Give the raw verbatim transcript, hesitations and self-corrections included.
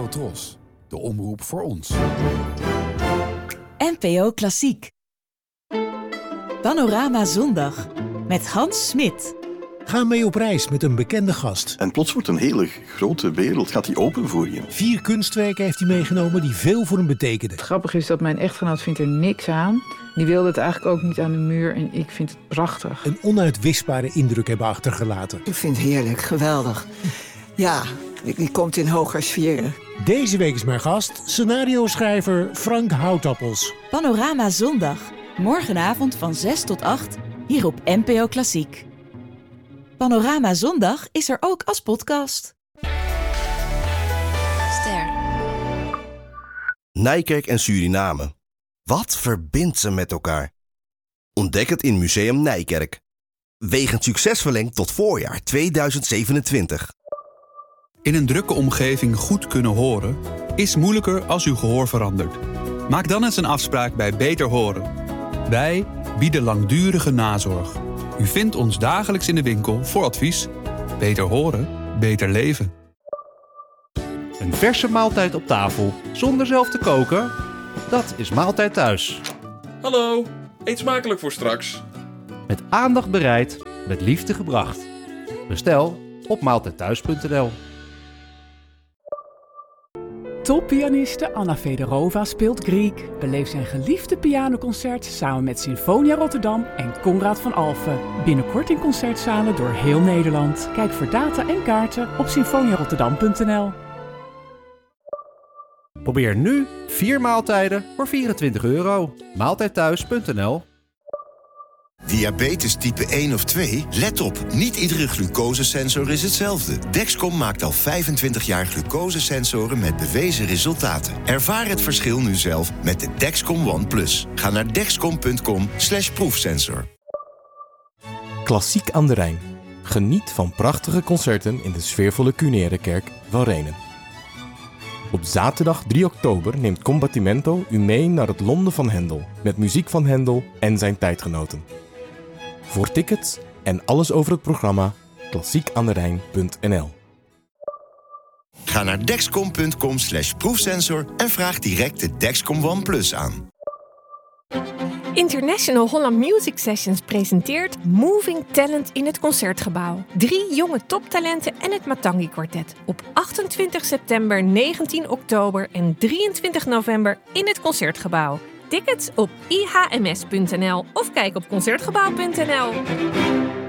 Agrotros, de omroep voor ons. N P O Klassiek. Panorama Zondag met Hans Smit. Ga mee op reis met een bekende gast. En plots wordt een hele grote wereld, gaat die open voor je. Vier kunstwerken heeft hij meegenomen die veel voor hem betekenden. Het grappige is dat mijn echtgenoot vindt er niks aan. Die wilde het eigenlijk ook niet aan de muur en ik vind het prachtig. Een onuitwisbare indruk hebben achtergelaten. Ik vind het heerlijk, geweldig. Ja, die komt in hoger sferen. Deze week is mijn gast, scenario-schrijver Frank Houtappels. Panorama Zondag. Morgenavond van zes tot acht, hier op N P O Klassiek. Panorama Zondag is er ook als podcast. Ster. Nijkerk en Suriname. Wat verbindt ze met elkaar? Ontdek het in Museum Nijkerk. Wegend succes verlengd tot voorjaar tweeduizend zevenentwintig. In een drukke omgeving goed kunnen horen is moeilijker als uw gehoor verandert. Maak dan eens een afspraak bij Beter Horen. Wij bieden langdurige nazorg. U vindt ons dagelijks in de winkel voor advies. Beter horen, beter leven. Een verse maaltijd op tafel zonder zelf te koken? Dat is Maaltijd Thuis. Hallo, eet smakelijk voor straks. Met aandacht bereid, met liefde gebracht. Bestel op maaltijdthuis punt n l. Toppianiste Anna Fedorova speelt Griek. Beleef zijn geliefde pianoconcert samen met Sinfonia Rotterdam en Konrad van Alphen. Binnenkort in concertzalen door heel Nederland. Kijk voor data en kaarten op sinfonia rotterdam punt n l. Probeer nu vier maaltijden voor vierentwintig euro. maaltijdthuis punt n l. Diabetes type één of twee? Let op, niet iedere glucosesensor is hetzelfde. Dexcom maakt al vijfentwintig jaar glucosesensoren met bewezen resultaten. Ervaar het verschil nu zelf met de Dexcom One Plus. Ga naar dexcom punt com slash proefsensor. Klassiek aan de Rijn. Geniet van prachtige concerten in de sfeervolle Cunere Kerk van Renen. Op zaterdag drie oktober neemt Combattimento u mee naar het Londen van Hendel, met muziek van Hendel en zijn tijdgenoten. Voor tickets en alles over het programma, klassiekaanderijn punt n l. Ga naar dexcom punt com slash proefsensor en vraag direct de Dexcom One Plus aan. International Holland Music Sessions presenteert Moving Talent in het Concertgebouw. Drie jonge toptalenten en het Matangi Quartet. Op achtentwintig september, negentien oktober en drieëntwintig november in het Concertgebouw. Tickets op i h m s punt n l of kijk op concertgebouw punt n l.